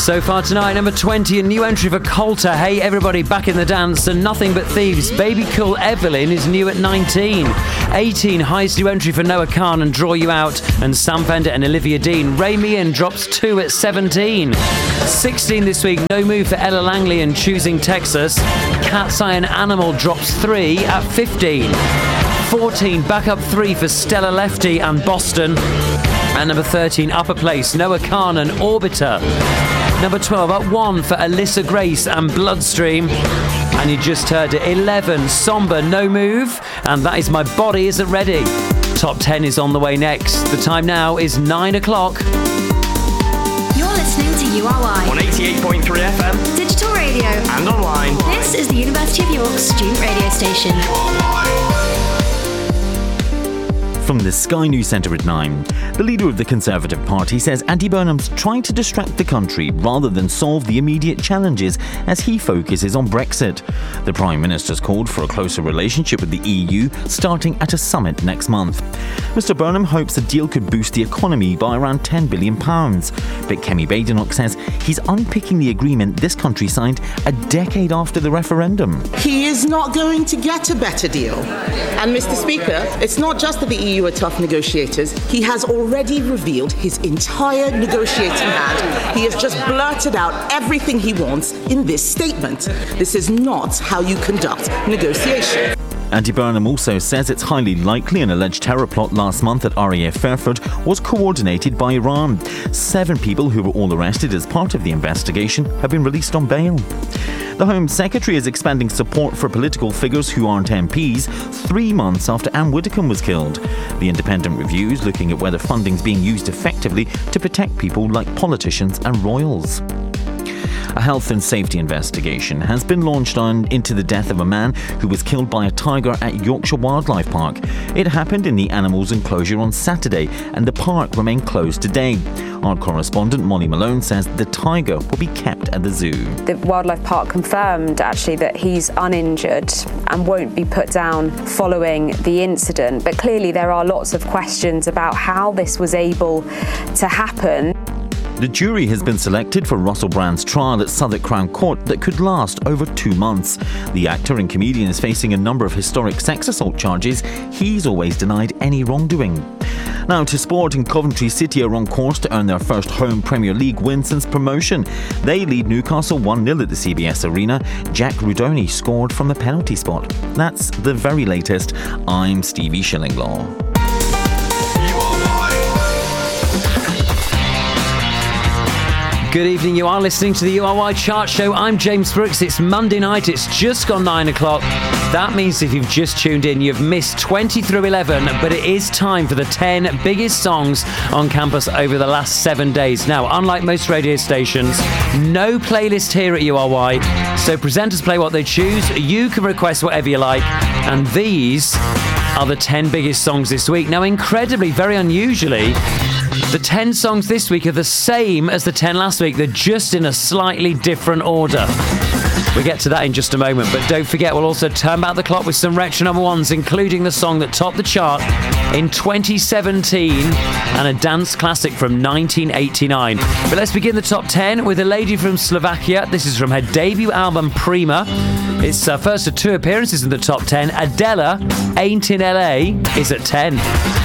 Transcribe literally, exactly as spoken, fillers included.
So far tonight, number twenty, a new entry for Coulter. Hey everybody, back in the dance. And Nothing But Thieves, Baby Cool Evelyn is new at nineteen. eighteen, highest new entry for Noah Khan and Draw You Out. And Sam Fender and Olivia Dean. Ray Meehan drops two at seventeen. sixteen this week, no move for Ella Langley and Choosing Texas. Cat's Eye and Animal drops three at fifteen. fourteen, back up three for Stella Lefty and Boston. And number thirteen, upper place, Noah Khan and Orbiter. Number twelve, up one for Alyssa Grace and Bloodstream. And you just heard it, eleven, Somber, No Move. And that is My Body Isn't Ready. Top ten is on the way next. The time now is nine o'clock. You're listening to U R Y on eighty-eight point three F M, digital radio, and online. This is the University of York student radio station. From the Sky News Centre at nine, the leader of the Conservative Party says Andy Burnham's trying to distract the country rather than solve the immediate challenges as he focuses on Brexit. The Prime Minister's called for a closer relationship with the E U, starting at a summit next month. Mister Burnham hopes the deal could boost the economy by around ten billion pounds. But Kemi Badenoch says he's unpicking the agreement this country signed a decade after the referendum. He is not going to get a better deal. And Mister Speaker, it's not just that the E U are tough negotiators. He has already revealed his entire negotiating hand. He has just blurted out everything he wants in this statement. This is not how you conduct negotiation. Andy Burnham also says it's highly likely an alleged terror plot last month at R A F Fairford was coordinated by Iran. Seven people who were all arrested as part of the investigation have been released on bail. The Home Secretary is expanding support for political figures who aren't M Ps three months after Anne Widdecombe was killed. The Independent Review is looking at whether funding's being used effectively to protect people like politicians and royals. A health and safety investigation has been launched on into the death of a man who was killed by a tiger at Yorkshire Wildlife Park. It happened in the animals enclosure on Saturday, and the park remained closed today. Our correspondent Molly Malone says the tiger will be kept at the zoo. The Wildlife Park confirmed actually that he's uninjured and won't be put down following the incident. But clearly there are lots of questions about how this was able to happen. The jury has been selected for Russell Brand's trial at Southwark Crown Court that could last over two months. The actor and comedian is facing a number of historic sex assault charges. He's always denied any wrongdoing. Now to sport, and Coventry City are on course to earn their first home Premier League win since promotion. They lead Newcastle one nil at the C B S Arena. Jack Rudoni scored from the penalty spot. That's the very latest. I'm Stevie Shillinglaw. Good evening, you are listening to the U R Y Chart Show. I'm James Brooks. It's Monday night, it's just gone nine o'clock. That means if you've just tuned in, you've missed twenty through eleven, but it is time for the ten biggest songs on campus over the last seven days. Now, unlike most radio stations, no playlist here at U R Y, so presenters play what they choose, you can request whatever you like, and these are the ten biggest songs this week. Now, incredibly, very unusually, the ten songs this week are the same as the ten last week. They're just in a slightly different order. We'll get to that in just a moment, but don't forget we'll also turn back the clock with some retro number ones, including the song that topped the chart in twenty seventeen and a dance classic from nineteen eighty-nine. But let's begin the top ten with a lady from Slovakia. This is from her debut album Prima. It's her first of two appearances in the top ten. Adela, Ain't in L A, is at ten.